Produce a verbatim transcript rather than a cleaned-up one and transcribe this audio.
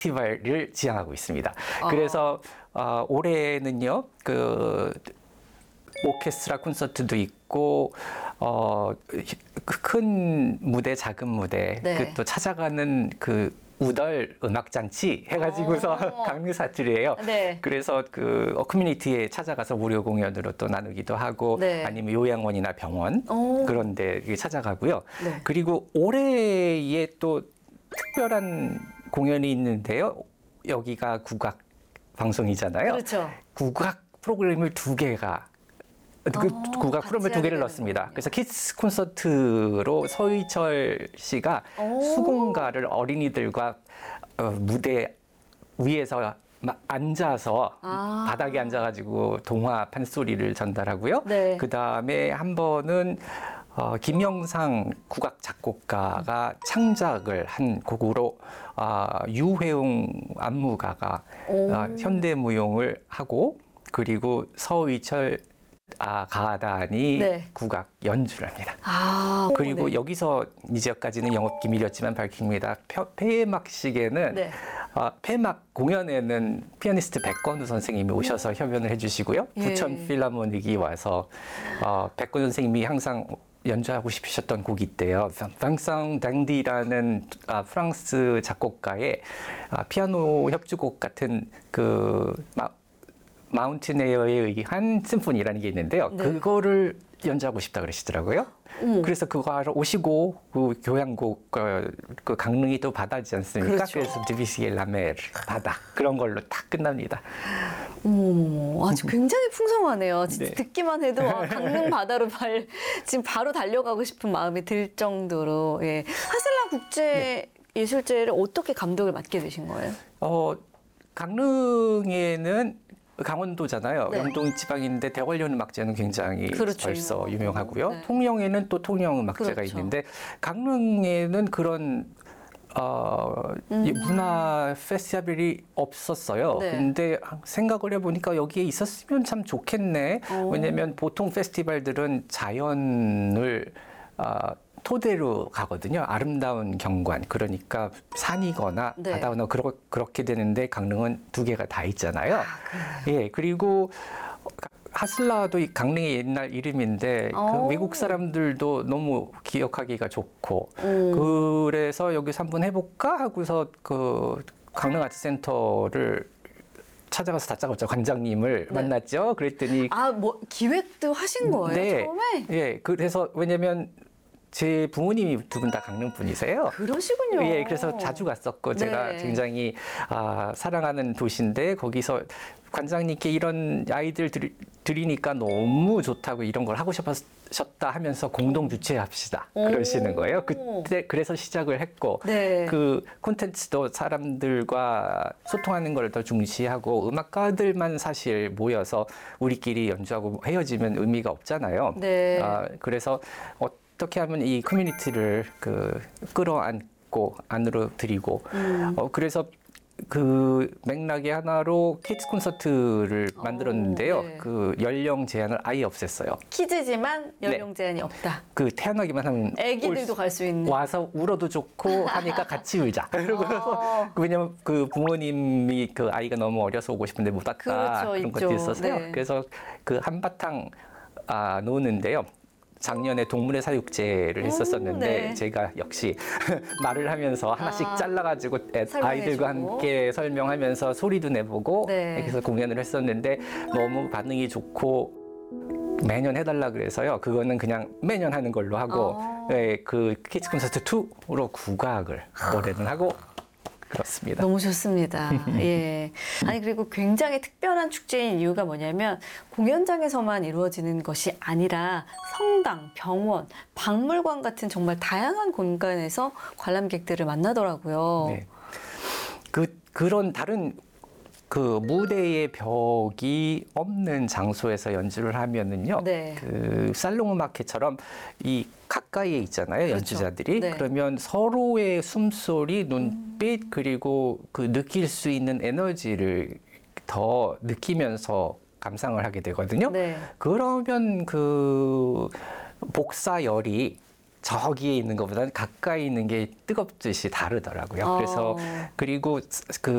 페스티벌을 지향하고 있습니다. 아. 그래서 어, 올해는요, 그 오케스트라 콘서트도 있고 어, 큰 무대, 작은 무대, 네. 그 또 찾아가는 그 우덜 음악 장치 해가지고서 오. 강릉 사투리예요. 네. 그래서 그 어, 커뮤니티에 찾아가서 무료 공연으로 또 나누기도 하고 네. 아니면 요양원이나 병원 오. 그런데 찾아가고요. 네. 그리고 올해에 또 특별한 공연이 있는데요. 여기가 국악 방송이잖아요. 그렇죠. 국악 프로그램을 두 개가 그 어, 국악 같이 프로그램을 두 하게 개를 넣었습니다. 되는군요. 그래서 키ds 콘서트로 서희철 씨가 오. 수공가를 어린이들과 어, 무대 위에서 막 앉아서 아. 바닥에 앉아가지고 동화 판소리를 전달하고요. 네. 그 다음에 한 번은 어, 김영상 국악 작곡가가 창작을 한 곡으로 어, 유회웅 안무가가 오. 어, 현대무용을 하고 그리고 서희철 아, 가단이 네. 국악 연주를 합니다. 아, 그리고 네. 여기서 이제까지는 영업 기밀이었지만 밝힙니다. 펴- 폐막식에는 네. 어, 폐막 공연에는 피아니스트 백건우 선생님이 오셔서 협연을 해주시고요. 예. 부천 필라모닉이 와서 어, 백건우 선생님이 항상 연주하고 싶으셨던 곡이 있대요. 방상 당디라는 아, 프랑스 작곡가의 아, 피아노 협주곡 같은 그 마, 마운틴 에어에 의한 심포니라는 게 있는데요. 네. 그거를 연주하고 싶다 그러시더라고요. 어머. 그래서 그거 하러 오시고 그 교향곡 어, 그 강릉이 또 바다지 않습니까? 그렇죠. 그래서 드비시의 라멜 바다 그런 걸로 딱 끝납니다. 어머머머, 아주 굉장히 풍성하네요. 진짜 네. 듣기만 해도 아, 강릉 바다로 발, 지금 바로 달려가고 싶은 마음이 들 정도로. 예. 하슬라 국제 예술제를 어떻게 감독을 맡게 되신 거예요? 어, 강릉에는 강원도잖아요. 네. 영동 지방인데 대관령 음악제는 굉장히 그렇죠, 벌써 유명하고요. 네. 통영에는 또 통영 음악제가 그렇죠. 있는데 강릉에는 그런 어, 이 문화 페스티벌이 없었어요. 음. 네. 근데 생각을 해보니까 여기에 있었으면 참 좋겠네. 오. 왜냐면 보통 페스티벌들은 자연을 아, 토대로 가거든요. 아름다운 경관. 그러니까 산이거나 네. 바다거나 그러, 그렇게 되는데 강릉은 두 개가 다 있잖아요. 예, 그리고 하슬라도 이 강릉의 옛날 이름인데 오. 그 외국 사람들도 너무 기억하기가 좋고 음. 그래서 여기서 한번 해볼까 하고서 그 강릉 아트센터를 찾아가서 다짜고짜 관장님을 네. 만났죠. 그랬더니 아, 뭐 기획도 하신 거예요? 네. 처음에? 예, 그래서 왜냐면 제 부모님이 두 분 다 강릉 분이세요. 그러시군요. 예, 그래서 자주 갔었고 제가 네. 굉장히 아, 사랑하는 도시인데 거기서 관장님께 이런 아이들 들이, 들이니까 너무 좋다고 이런 걸 하고 싶으셨다 하면서 공동 주최합시다 오. 그러시는 거예요. 그때 그래서 시작을 했고 네. 그 콘텐츠도 사람들과 소통하는 걸 더 중시하고 음악가들만 사실 모여서 우리끼리 연주하고 헤어지면 의미가 없잖아요. 네. 아, 그래서 어떻게 하면 이 커뮤니티를 그 끌어안고 안으로 들이고 음. 어, 그래서 그 맥락의 하나로 키ds 콘서트를 만들었는데요. 네. 그 연령 제한을 아예 없앴어요. 키즈지만 연령 제한이 없다. 그 태어나기만 하면 애기들도 올 갈 수 있는. 수- 와서 울어도 좋고 하니까 같이 울자. 그러고서 어. 왜냐면 그 부모님이 그 아이가 너무 어려서 오고 싶은데 못 왔다 그렇죠, 그런 있죠. 것도 있었어요. 네. 그래서 그 한바탕 아, 노는데요. 작년에 동물의 사육제를 했었었는데 네. 제가 역시 말을 하면서 하나씩 아, 잘라가지고 애- 설명해주고. 아이들과 함께 설명하면서 소리도 내보고 네. 그래서 공연을 했었는데 너무 반응이 좋고 매년 해달라 그래서요. 그거는 그냥 매년 하는 걸로 하고 아. 네, 그 키ds 콘서트 투로 국악을 올해는 하고 그렇습니다. 너무 좋습니다. 예. 아니, 그리고 굉장히 특별한 축제인 이유가 뭐냐면 공연장에서만 이루어지는 것이 아니라 성당, 병원, 박물관 같은 정말 다양한 공간에서 관람객들을 만나더라고요. 네. 그 그런 다른 그 무대의 벽이 없는 장소에서 연주를 하면은요. 네. 그 살롱 마켓처럼 이 가까이에 있잖아요. 그렇죠. 연주자들이. 네. 그러면 서로의 숨소리, 눈빛 그리고 그 느낄 수 있는 에너지를 더 느끼면서 감상을 하게 되거든요. 네. 그러면 그 복사열이 저기에 있는 것보다는 가까이 있는 게 뜨겁듯이 다르더라고요. 어. 그래서 그리고 그